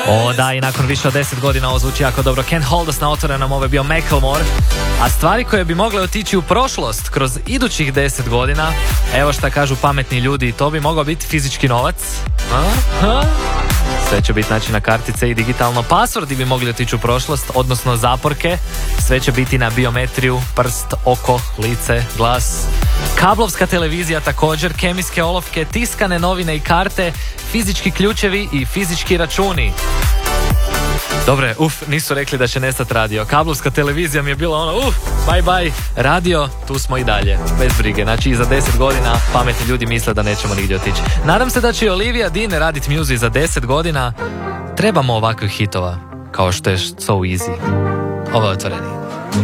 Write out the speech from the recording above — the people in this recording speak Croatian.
O da, i nakon više od 10 godina ovo zvuči jako dobro. Can't Hold Us na otvorenom, ovo je bio Macklemore. A stvari koje bi mogle otići u prošlost kroz idućih 10 godina, evo šta kažu pametni ljudi, to bi mogao biti fizički novac. Sve će biti znači na kartice i digitalno. Pasvordi bi mogli otići u prošlost, odnosno zaporke. Sve će biti na biometriju, prst, oko, lice, glas. Kablovska televizija također, kemijske olovke, tiskane novine i karte, fizički ključevi i fizički računi. Dobre, nisu rekli da će nestati radio. Kablovska televizija mi je bila ono, bye bye. Radio, tu smo i dalje, bez brige. Znači, i za 10 godina pametni ljudi misle da nećemo nigdje otići. Nadam se da će i Olivia Dean raditi music za 10 godina. Trebamo ovakvih hitova, kao što je So Easy. Ovo je Otvoreni.